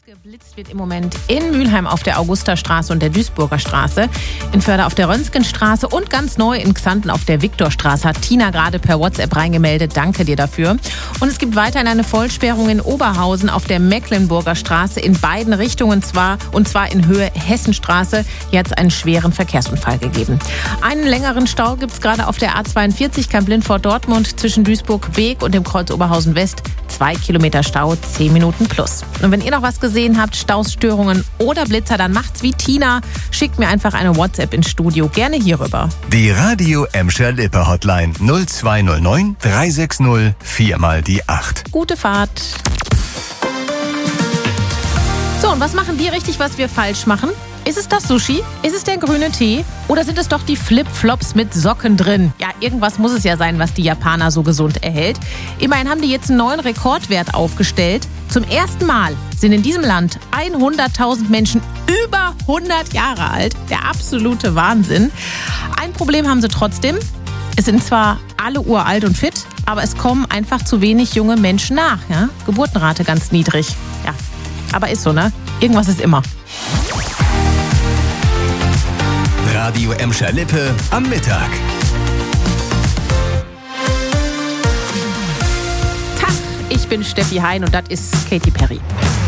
Geblitzt wird im Moment in Mülheim auf der Augustastraße und der Duisburger Straße, in Förde auf der Röntgenstraße und ganz neu in Xanten auf der Viktorstraße. Hat Tina gerade per WhatsApp reingemeldet. Danke dir dafür. Und es gibt weiterhin eine Vollsperrung in Oberhausen auf der Mecklenburger Straße in beiden Richtungen und zwar in Höhe Hessenstraße. Hier hat es einen schweren Verkehrsunfall gegeben. Einen längeren Stau gibt es gerade auf der A42 Kamp-Lindfort-Dortmund zwischen Duisburg-Beek und dem Kreuz Oberhausen West. 2 Kilometer Stau, 10 Minuten plus. Und wenn ihr noch was gesehen habt, Stausstörungen oder Blitzer, dann macht's wie Tina. Schickt mir einfach eine WhatsApp ins Studio, gerne hierüber. Die Radio Emscher Lippe Hotline 0209 360 4x8. Gute Fahrt. So, und was machen wir richtig, was wir falsch machen? Ist es das Sushi? Ist es der grüne Tee? Oder sind es doch die Flipflops mit Socken drin? Ja, irgendwas muss es ja sein, was die Japaner so gesund erhält. Immerhin haben die jetzt einen neuen Rekordwert aufgestellt. Zum ersten Mal sind in diesem Land 100.000 Menschen über 100 Jahre alt. Der absolute Wahnsinn. Ein Problem haben sie trotzdem. Es sind zwar alle uralt und fit, aber es kommen einfach zu wenig junge Menschen nach. Ja? Geburtenrate ganz niedrig. Ja, aber ist so, ne? Irgendwas ist immer. Radio Emscher Lippe am Mittag. Tag, ich bin Steffi Hein und das ist Katy Perry.